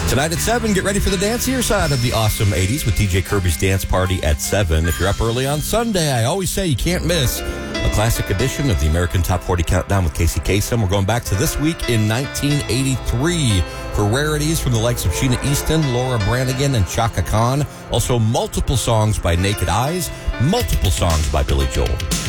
Tonight at 7, get ready for the dancier side of the awesome 80s with TJ Kirby's Dance Party at 7. If you're up early on Sunday, I always say you can't miss a classic edition of the American Top 40 Countdown with Casey Kasem. We're going back to this week in 1983 for rarities from the likes of Sheena Easton, Laura Branigan, and Chaka Khan. Also, multiple songs by Naked Eyes, multiple songs by Billy Joel.